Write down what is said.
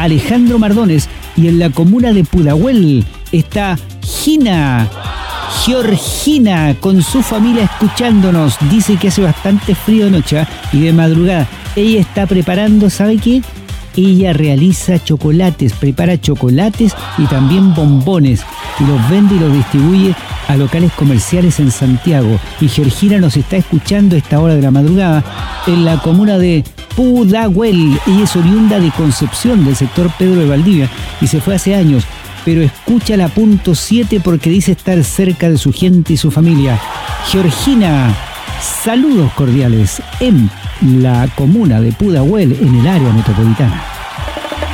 Alejandro Mardones. Y en la comuna de Pudahuel está Georgina, con su familia escuchándonos. Dice que hace bastante frío de noche y de madrugada. Ella está preparando, ¿sabe qué? Ella realiza chocolates, prepara chocolates y también bombones. Y los vende y los distribuye a locales comerciales en Santiago. Y Georgina nos está escuchando a esta hora de la madrugada en la comuna de Pudahuel. Ella es oriunda de Concepción, del sector Pedro de Valdivia, y se fue hace años, pero escucha la punto 7 porque dice estar cerca de su gente y su familia. Georgina, saludos cordiales en la comuna de Pudahuel, en el área metropolitana.